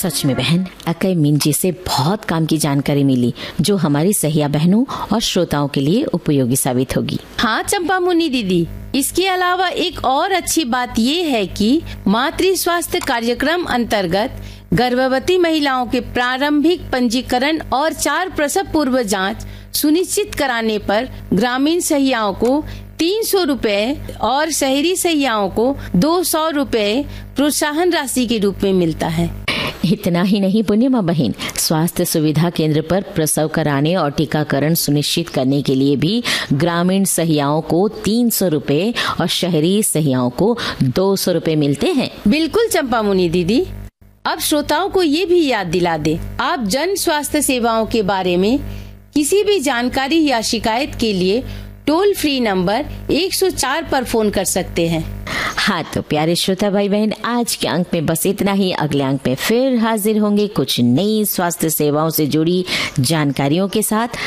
सच में बहन, अकई मिंजी से बहुत काम की जानकारी मिली जो हमारी सहिया बहनों और श्रोताओं के लिए उपयोगी साबित होगी। हाँ चंपा मुनि दीदी, इसके अलावा एक और अच्छी बात ये है कि मातृ स्वास्थ्य कार्यक्रम अंतर्गत गर्भवती महिलाओं के प्रारंभिक पंजीकरण और 4 प्रसव पूर्व जांच सुनिश्चित कराने पर ग्रामीण सहियाओं को 300 रुपए और शहरी सहियाओं को 200 रुपए प्रोत्साहन राशि के रूप में मिलता है। इतना ही नहीं पूर्णिमा बहन, स्वास्थ्य सुविधा केंद्र पर प्रसव कराने और टीकाकरण सुनिश्चित करने के लिए भी ग्रामीण सहियाओं को 300 रुपए और शहरी सहियाओं को 200 रुपए मिलते हैं। बिल्कुल चंपा मुनि दीदी, अब श्रोताओं को ये भी याद दिला दे, आप जन स्वास्थ्य सेवाओं के बारे में किसी भी जानकारी या शिकायत के लिए टोल फ्री नंबर 104 पर फोन कर सकते हैं। हाँ तो प्यारे श्रोता भाई बहन, आज के अंक में बस इतना ही। अगले अंक में फिर हाजिर होंगे कुछ नई स्वास्थ्य सेवाओं से जुड़ी जानकारियों के साथ।